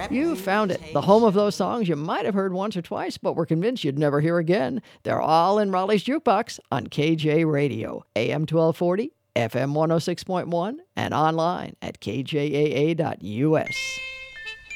You found it. The home of those songs you might have heard once or twice, but were convinced you'd never hear again. They're all in Raleigh's Jukebox on KJ Radio, AM 1240, FM 106.1, and online at kjaa.us.